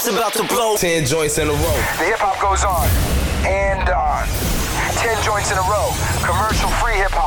about to blow. 10 joints in a row. The hip hop goes on and on. 10 joints in a row. Commercial free hip hop.